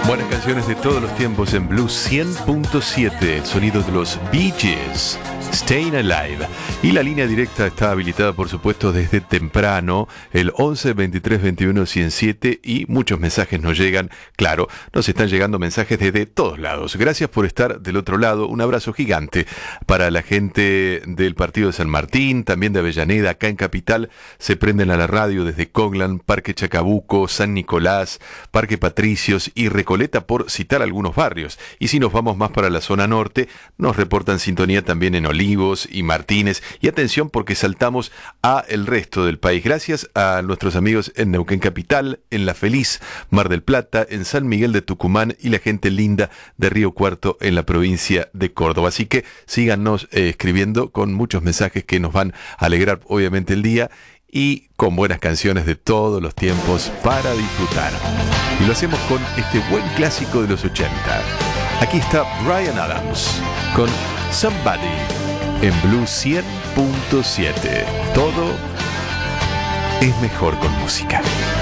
Buenas canciones de todos los tiempos en Blues 100.7, el sonido de los Bee Gees, Staying Alive. Y la línea directa está habilitada, por supuesto, desde temprano, el 11 23 21 107, y muchos mensajes nos llegan. Claro, nos están llegando mensajes desde todos lados. Gracias por estar del otro lado. Un abrazo gigante para la gente del partido de San Martín, también de Avellaneda, acá en Capital. Se prenden a la radio desde Coglan, Parque Chacabuco, San Nicolás, Parque Patricios y Recoleta, por citar algunos barrios. Y si nos vamos más para la zona norte, nos reportan sintonía también en Olivos y Martínez. Y atención, porque saltamos a el resto del país. Gracias a nuestros amigos en Neuquén Capital, en La Feliz, Mar del Plata, en San Miguel de Tucumán y la gente linda de Río Cuarto en la provincia de Córdoba. Así que síganos escribiendo con muchos mensajes que nos van a alegrar obviamente el día, y con buenas canciones de todos los tiempos para disfrutar. Y lo hacemos con este buen clásico de los 80. Aquí está Bryan Adams con Somebody en Blues 100.7. Todo es mejor con música.